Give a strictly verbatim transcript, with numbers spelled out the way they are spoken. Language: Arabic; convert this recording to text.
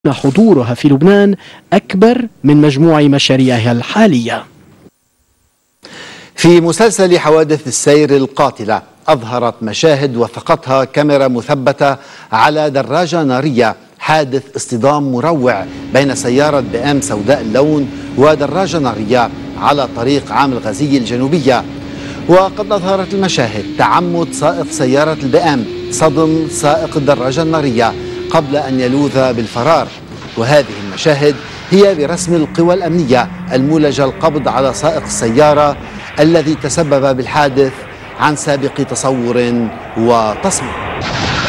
حضورها في لبنان أكبر من مجموع مشاريعها الحالية. في مسلسل حوادث السير القاتلة أظهرت مشاهد وثقتها كاميرا مثبتة على دراجة نارية حادث اصطدام مروع بين سيارة بي ام سوداء اللون ودراجة نارية على طريق عام الغزية الجنوبية. وقد أظهرت المشاهد تعمد سائق سيارة البي ام صدم سائق الدراجة النارية قبل أن يلوذ بالفرار، وهذه المشاهد هي برسم القوى الأمنية المولجة القبض على سائق السيارة الذي تسبب بالحادث عن سابق تصور وتصميم.